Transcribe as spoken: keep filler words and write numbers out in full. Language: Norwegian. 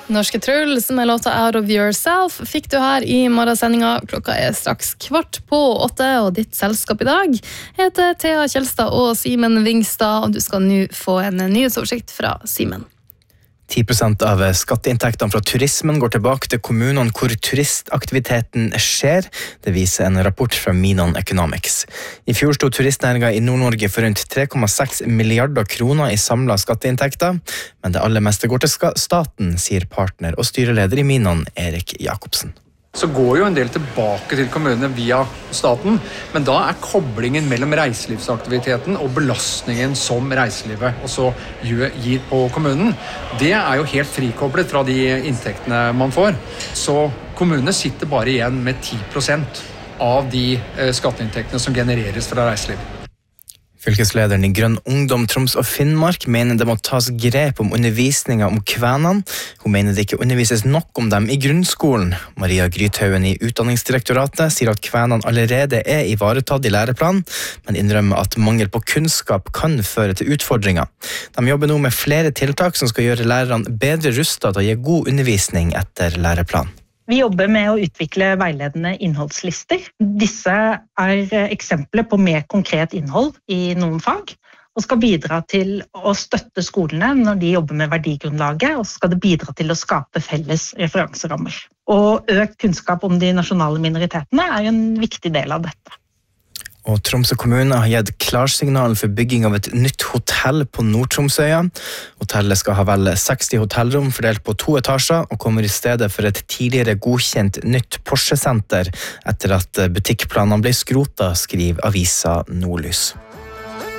Norske Truls med låta Out of Yourself fikk du her i morgensendinga. Klokka er straks kvart på åtte, og ditt selskap i dag heter Thea Kjelstad og Simen Vingstad, og du skal nå få en nyhetsoversikt fra Simen. ti prosent av skatteinntektene fra turismen går tilbake til kommunene hvor turistaktiviteten skjer. Det viser en rapport fra Menon Economics. I fjor sto turistnæringen i Nord-Norge for rundt tre komma seks milliarder kroner i samlet skatteinntekter, men det aller meste går til staten, sier partner og styreleder i Menon, Erik Jakobsen. Så går jo en del tilbake til kommunene via staten, men da er koblingen mellom reiselivsaktiviteten og belastningen som reiselivet også gir på kommunen, det er jo helt frikoblet fra de inntektene man får. Så kommunene sitter bare igjen med ti prosent av de skatteinntektene som genereres fra reiseliv. Fylkeslederen i Grønn Ungdom Troms og Finnmark mener det må tas grep om undervisningen om kvenene. Hun mener det ikke undervises nok om dem i grunnskolen. Maria Grythaugen i Utdanningsdirektoratet sier at kvenene allerede er ivaretatt i læreplanen, men innrømmer at mangel på kunnskap kan føre til utfordringer. De jobber nå med flere tiltak som skal gjøre lærerne bedre rustet til å gi god undervisning etter læreplanen. Vi jobber med å utvikle veiledende innholdslister. Disse er eksempler på mer konkret innhold i noen fag, og skal bidra til å støtte skolene når de jobber med verdigrunnlaget, og skal det bidra til å skape felles referanserammer. Og økt kunnskap om de nasjonale minoritetene er en viktig del av dette. Og Tromsø kommune har gitt klarsignal for bygging av et nytt hotell på Nord-Tromsøya. Hotellet skal ha vel seksti hotellrom fordelt på to etasjer, og kommer i stedet for et tidligere godkjent nytt Porsche-senter etter at butikkplanene ble skrotet, skriver avisa Nordlys.